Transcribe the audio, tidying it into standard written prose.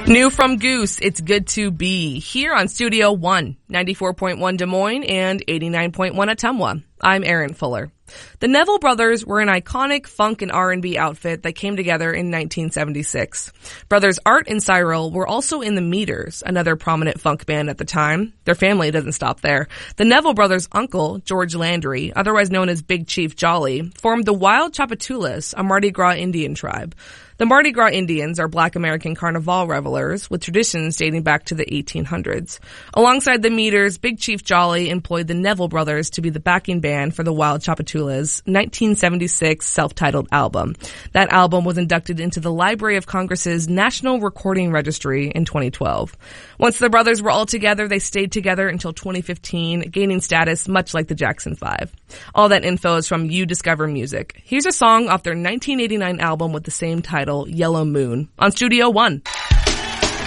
New from Goose, It's Good to Be, here on Studio One, 94.1 Des Moines and 89.1 Ottumwa. I'm Erin Fuller. The Neville Brothers were an iconic funk and R&B outfit that came together in 1976. Brothers Art and Cyril were also in the Meters, another prominent funk band at the time. Their family doesn't stop there. The Neville Brothers' uncle, George Landry, otherwise known as Big Chief Jolly, formed the Wild Tchoupitoulas, a Mardi Gras Indian tribe. The Mardi Gras Indians are Black American carnival revelers with traditions dating back to the 1800s. Alongside the Meters, Big Chief Jolly employed the Neville Brothers to be the backing band for the Wild Tchoupitoulas' 1976 self-titled album. That album was inducted into the Library of Congress's National Recording Registry in 2012. Once the brothers were all together, they stayed together until 2015, gaining status much like the Jackson 5. All that info is from You Discover Music. Here's a song off their 1989 album with the same title, Yellow Moon, on Studio One.